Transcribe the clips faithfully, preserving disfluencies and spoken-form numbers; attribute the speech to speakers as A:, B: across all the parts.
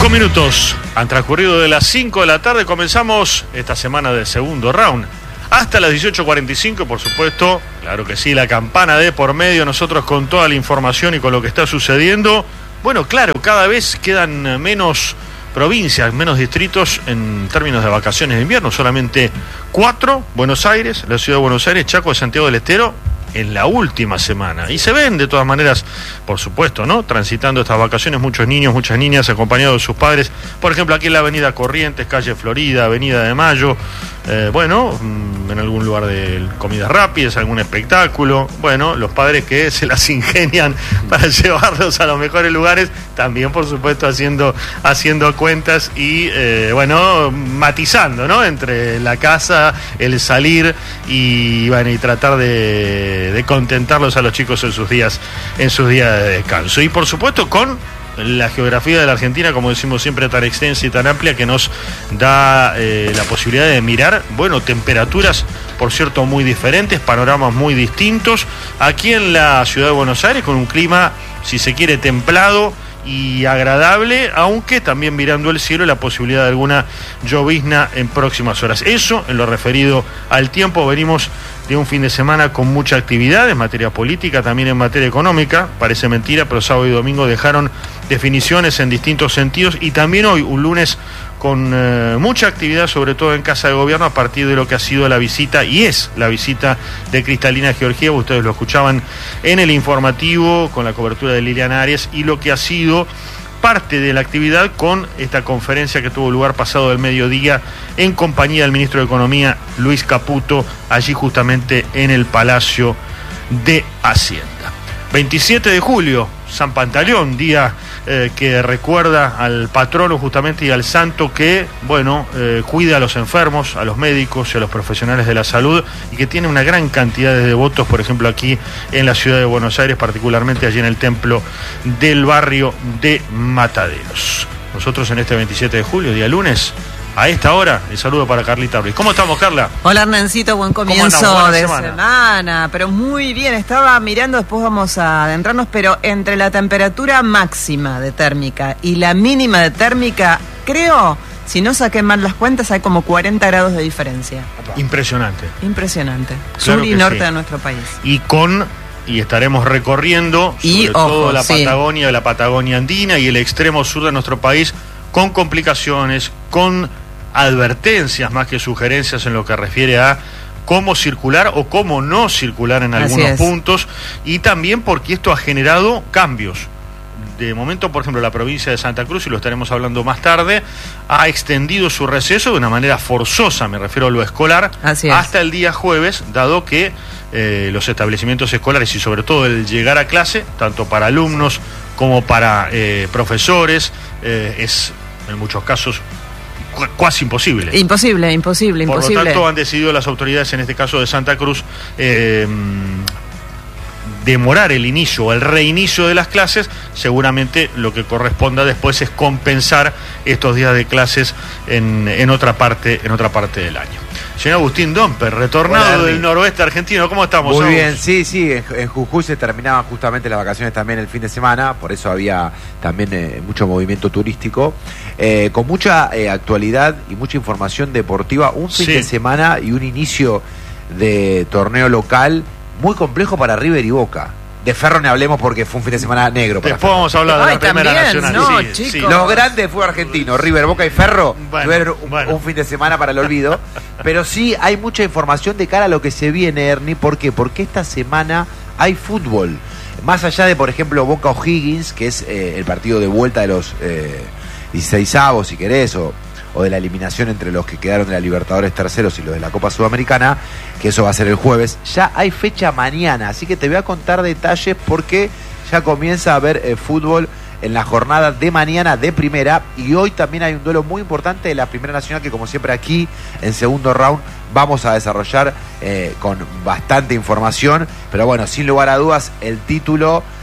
A: Cinco minutos han transcurrido de las cinco de la tarde. Comenzamos esta semana del segundo round. Hasta las dieciocho cuarenta y cinco, por supuesto, claro que sí, la campana de por medio, nosotros con toda la información y con lo que está sucediendo. Bueno, claro, cada vez quedan menos provincias, menos distritos en términos de vacaciones de invierno, solamente cuatro: Buenos Aires, la ciudad de Buenos Aires, Chaco y Santiago del Estero, en la última semana. Y se ven, de todas maneras, por supuesto, ¿no?, transitando estas vacaciones muchos niños, muchas niñas acompañados de sus padres. Por ejemplo, aquí en la avenida Corrientes, calle Florida, avenida de Mayo, eh, bueno, en algún lugar de comidas rápidas, algún espectáculo. Bueno, los padres que se las ingenian para llevarlos a los mejores lugares, también, por supuesto, haciendo, haciendo cuentas y, eh, bueno, matizando, ¿no?, entre la casa, el salir y, bueno, y tratar de de contentarlos a los chicos en sus días en sus días de descanso. Y por supuesto con la geografía de la Argentina, como decimos siempre, tan extensa y tan amplia, que nos da eh, la posibilidad de mirar, bueno, temperaturas, por cierto, muy diferentes, panoramas muy distintos. Aquí en la ciudad de Buenos Aires, con un clima, si se quiere, templado y agradable, aunque también mirando el cielo la posibilidad de alguna llovizna en próximas horas. Eso en lo referido al tiempo. Venimos de un fin de semana con mucha actividad en materia política, también en materia económica. Parece mentira, pero sábado y domingo dejaron definiciones en distintos sentidos, y también hoy, un lunes con eh, mucha actividad, sobre todo en Casa de Gobierno, a partir de lo que ha sido la visita, y es la visita de Cristalina Georgieva. Ustedes lo escuchaban en el informativo con la cobertura de Liliana Arias, y lo que ha sido parte de la actividad con esta conferencia que tuvo lugar pasado del mediodía en compañía del ministro de Economía, Luis Caputo, allí justamente en el Palacio de Hacienda. veintisiete de julio, San Pantaleón, día eh, que recuerda al patrono justamente y al santo que, bueno, eh, cuida a los enfermos, a los médicos y a los profesionales de la salud, y que tiene una gran cantidad de devotos, por ejemplo, aquí en la ciudad de Buenos Aires, particularmente allí en el templo del barrio de Mataderos. Nosotros en este veintisiete de julio, día lunes, a esta hora, el saludo para Carlita Ruiz. ¿Cómo estamos, Carla?
B: Hola, Hernancito, buen comienzo de semana. semana. Pero muy bien, estaba mirando, después vamos a adentrarnos, pero entre la temperatura máxima de térmica y la mínima de térmica, creo, si no saqué mal las cuentas, hay como cuarenta grados de diferencia.
A: Impresionante.
B: Impresionante.
A: Claro,
B: sur y norte
A: sí.
B: de nuestro país.
A: Y con... y estaremos recorriendo,
B: y,
A: sobre
B: ojo,
A: todo la
B: sí.
A: Patagonia, la Patagonia andina y el extremo sur de nuestro país, con complicaciones, con advertencias más que sugerencias en lo que refiere a cómo circular o cómo no circular en algunos puntos, y también porque esto ha generado cambios. De momento, por ejemplo, la provincia de Santa Cruz, y lo estaremos hablando más tarde, ha extendido su receso de una manera forzosa, me refiero a lo escolar, hasta el día jueves, dado que eh, los establecimientos escolares y sobre todo el llegar a clase, tanto para alumnos como para eh, profesores, eh, es en muchos casos cu- casi imposible.
B: Imposible, imposible,
A: Por
B: imposible.
A: lo tanto, han decidido las autoridades, en este caso de Santa Cruz, eh, demorar el inicio o el reinicio de las clases. Seguramente lo que corresponda después es compensar estos días de clases en, en otra parte, en otra parte del año. Señor Agustín Domper, retornado Hola, del noroeste argentino, ¿cómo estamos?
C: Muy bien, sí, sí, en, en Jujuy se terminaban justamente las vacaciones también el fin de semana, por eso había también eh, mucho movimiento turístico, eh, con mucha eh, actualidad y mucha información deportiva, un fin sí. de semana y un inicio de torneo local muy complejo para River y Boca. De Ferro ni hablemos porque fue un fin de semana negro para
A: Después
C: Ferro.
A: vamos a hablar de
B: Ay,
A: la primera
B: también,
A: nacional.
B: no,
A: sí,
B: chicos.
A: sí.
C: Los grandes fue argentino, River, Boca y Ferro,
A: bueno,
C: tuvieron un,
A: bueno.
C: un fin de semana para el olvido. Pero sí hay mucha información de cara a lo que se viene, Ernie. ¿Por qué? Porque esta semana hay fútbol. Más allá de, por ejemplo, Boca O'Higgins, que es eh, el partido de vuelta de los eh, dieciseisavos, si querés, o, o de la eliminación entre los que quedaron de la Libertadores terceros y los de la Copa Sudamericana, que eso va a ser el jueves. Ya hay fecha mañana, así que te voy a contar detalles porque ya comienza a haber eh, fútbol en la jornada de mañana de primera, y hoy también hay un duelo muy importante de la Primera Nacional que, como siempre, aquí en segundo round vamos a desarrollar eh, con bastante información, pero bueno, sin lugar a dudas, el título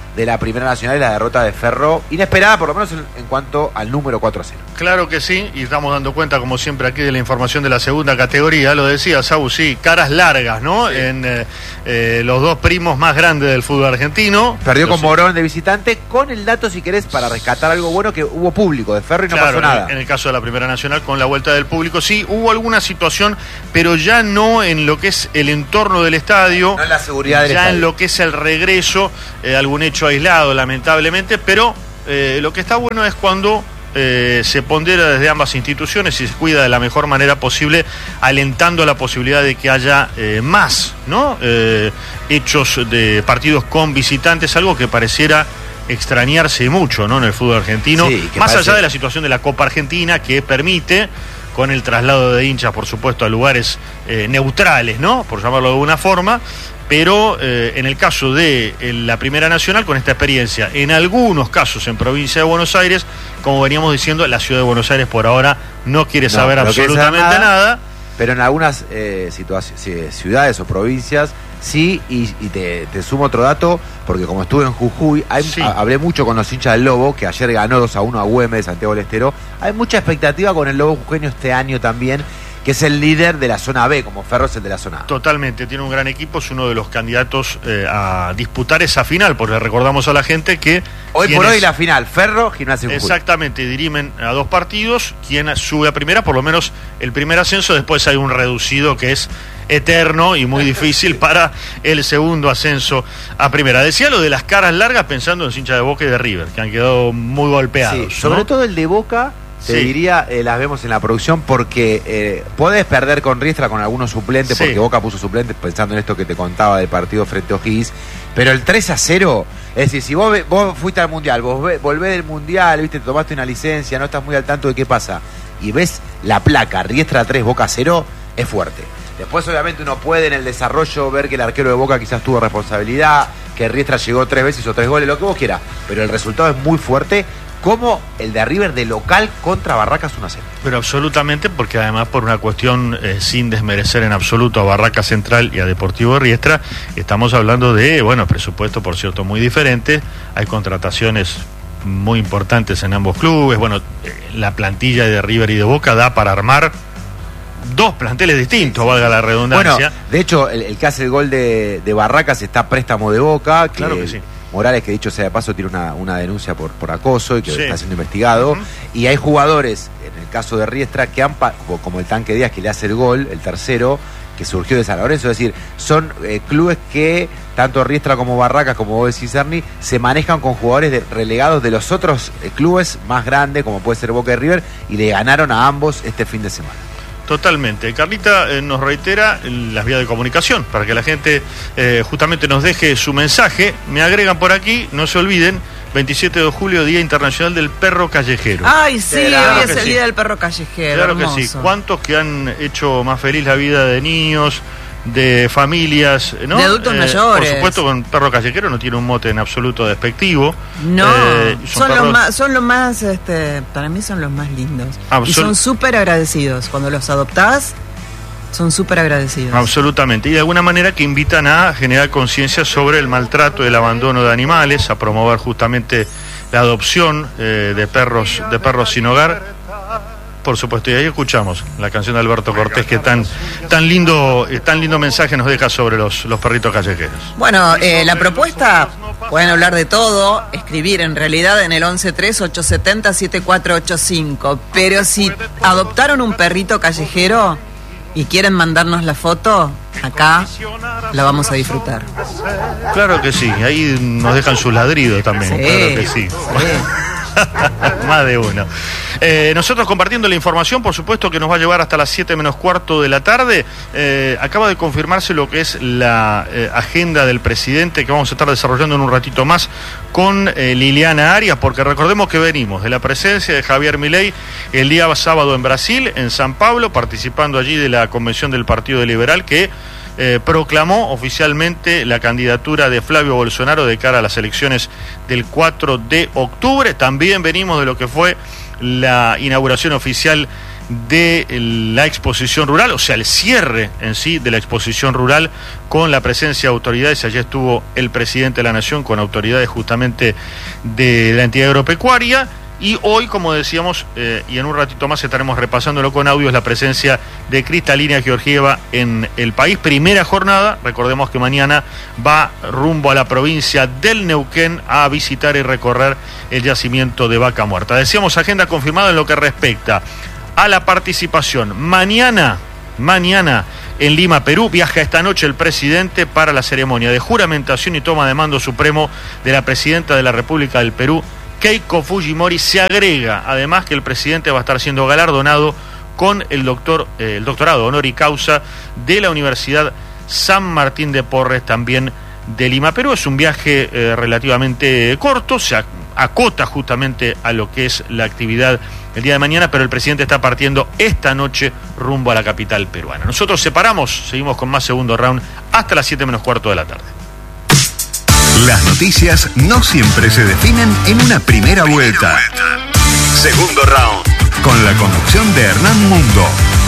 C: de la Primera Nacional y la derrota de Ferro, inesperada por lo menos en, en cuanto al número cuatro a cero.
A: Claro que sí, y estamos dando cuenta como siempre aquí de la información de la segunda categoría, lo decía Saúl, sí, caras largas, ¿no? Sí. En eh, eh, los dos primos más grandes del fútbol argentino.
C: Perdió
A: los...
C: con Morón de visitante, con el dato, si querés, para rescatar algo bueno, que hubo público de Ferro y no
A: claro,
C: pasó nada.
A: En el caso de la Primera Nacional, con la vuelta del público, sí, hubo alguna situación, pero ya no en lo que es el entorno del estadio,
C: no en la seguridad del
A: ya
C: estadio.
A: En lo que es el regreso, eh, algún hecho aislado, lamentablemente, pero eh, lo que está bueno es cuando eh, se pondera desde ambas instituciones y se cuida de la mejor manera posible, alentando la posibilidad de que haya eh, más, ¿no? Eh, hechos de partidos con visitantes, algo que pareciera extrañarse mucho, ¿no? En el fútbol argentino,
C: sí,
A: más
C: parece...
A: allá de la situación de la Copa Argentina, que permite, con el traslado de hinchas, por supuesto, a lugares eh, neutrales, ¿no? Por llamarlo de alguna forma. Pero eh, en el caso de eh, la Primera Nacional, con esta experiencia, en algunos casos en provincia de Buenos Aires, como veníamos diciendo, la ciudad de Buenos Aires por ahora no quiere
C: no,
A: saber
C: no
A: absolutamente
C: quiere saber nada,
A: nada.
C: Pero en algunas eh, situaciones, ciudades o provincias, sí, y, y te, te sumo otro dato, porque como estuve en Jujuy, hay,
A: sí.
C: a, hablé mucho con los hinchas del Lobo, que ayer ganó dos a uno a Güemes de Santiago del Estero. Hay mucha expectativa con el Lobo jujeño este año también, que es el líder de la zona B, como Ferro es el de la zona A.
A: Totalmente, tiene un gran equipo, es uno de los candidatos eh, a disputar esa final, porque recordamos a la gente que...
C: Hoy por hoy la final, Ferro, Gimnasia Jujuy.
A: Exactamente, dirimen a dos partidos, quien sube a primera, por lo menos el primer ascenso, después hay un reducido que es eterno y muy difícil para el segundo ascenso a primera. Decía lo de las caras largas pensando en los hinchas de Boca y de River, que han quedado muy golpeados.
C: Sí, sobre
A: ¿no?
C: todo el de Boca... Te sí. diría, eh, las vemos en la producción porque eh, podés perder con Riestra con algunos suplentes, sí. porque Boca puso suplentes pensando en esto que te contaba del partido frente a O'Higgins, pero el tres a cero, es decir, si vos, vos fuiste al Mundial, vos ve, volvés del Mundial, viste, tomaste una licencia, no estás muy al tanto de qué pasa, y ves la placa Riestra tres, Boca cero, es fuerte. Después obviamente uno puede en el desarrollo ver que el arquero de Boca quizás tuvo responsabilidad, que Riestra llegó tres veces, hizo tres goles, lo que vos quieras, pero el resultado es muy fuerte, como el de River de local contra Barracas uno a cero.
A: Pero absolutamente, porque además por una cuestión eh, sin desmerecer en absoluto a Barracas Central y a Deportivo Riestra, estamos hablando de, bueno, presupuesto por cierto muy diferente, hay contrataciones muy importantes en ambos clubes, bueno, eh, la plantilla de River y de Boca da para armar dos planteles distintos, valga la redundancia.
C: Bueno, de hecho, el, el que hace el gol de, de Barracas está a préstamo de Boca, que
A: claro que sí.
C: Morales, que dicho sea de paso, tiene una, una denuncia por, por acoso y que sí. está siendo investigado.
A: Uh-huh.
C: Y hay jugadores, en el caso de Riestra, que han, como el Tanque Díaz, que le hace el gol, el tercero, que surgió de San Lorenzo. Es decir, son eh, clubes que, tanto Riestra como Barracas, como vos decís, Ernie, se manejan con jugadores de, relegados de los otros eh, clubes más grandes, como puede ser Boca y River, y le ganaron a ambos este fin de semana.
A: Totalmente. Carlita eh, nos reitera las vías de comunicación para que la gente eh, justamente nos deje su mensaje. Me agregan por aquí, no se olviden, veintisiete de julio, Día Internacional del Perro Callejero.
B: Ay, sí,
A: claro
B: hoy es el
A: sí.
B: Día del Perro Callejero.
A: Claro
B: hermoso.
A: que sí. ¿Cuántos que han hecho más feliz la vida de niños, de familias, ¿no?
B: De adultos
A: eh,
B: mayores.
A: Por supuesto, con perro callejero no tiene un mote en absoluto despectivo.
B: No,
A: eh, son,
B: son,
A: perros...
B: los más, son los más, este, para mí son los más lindos.
A: Absol-
B: y son súper agradecidos. Cuando los adoptás, son súper agradecidos.
A: Absolutamente. Y de alguna manera que invitan a generar conciencia sobre el maltrato y el abandono de animales, a promover justamente la adopción eh, de perros, de perros sin hogar. Por supuesto, y ahí escuchamos la canción de Alberto Cortés que tan tan lindo tan lindo mensaje nos deja sobre los, los perritos callejeros.
B: Bueno, eh, la propuesta, pueden hablar de todo, escribir en realidad en el once tres ocho siete cero siete cuatro ocho cinco, pero si adoptaron un perrito callejero y quieren mandarnos la foto, acá la vamos a disfrutar.
A: Claro que sí, ahí nos dejan sus ladridos también,
B: sí,
A: claro que sí.
B: sí.
A: Más de uno. Eh, nosotros compartiendo la información, por supuesto que nos va a llevar hasta las siete menos cuarto de la tarde. Eh, acaba de confirmarse lo que es la eh, agenda del presidente que vamos a estar desarrollando en un ratito más con eh, Liliana Arias, porque recordemos que venimos de la presencia de Javier Milei el día sábado en Brasil, en San Pablo, participando allí de la convención del Partido Liberal que Eh, proclamó oficialmente la candidatura de Flavio Bolsonaro de cara a las elecciones del cuatro de octubre. También venimos de lo que fue la inauguración oficial de la exposición rural, o sea, el cierre en sí de la exposición rural con la presencia de autoridades. Allí estuvo el presidente de la Nación con autoridades justamente de la entidad agropecuaria. Y hoy, como decíamos, eh, y en un ratito más estaremos repasándolo con audios, la presencia de Cristalina Georgieva en el país. Primera jornada, recordemos que mañana va rumbo a la provincia del Neuquén a visitar y recorrer el yacimiento de Vaca Muerta. Decíamos, agenda confirmada en lo que respecta a la participación. Mañana, mañana en Lima, Perú, viaja esta noche el presidente para la ceremonia de juramentación y toma de mando supremo de la presidenta de la República del Perú, Keiko Fujimori. Se agrega además que el presidente va a estar siendo galardonado con el doctor eh, el doctorado honor causa de la Universidad San Martín de Porres, también de Lima, Perú. Es un viaje eh, relativamente corto, se acota justamente a lo que es la actividad el día de mañana, pero el presidente está partiendo esta noche rumbo a la capital peruana. Nosotros separamos, seguimos con más Segundo Round hasta las siete menos cuarto de la tarde.
D: Las noticias no siempre se definen en una primera vuelta. Segundo Round, con la conducción de Hernán Mundo.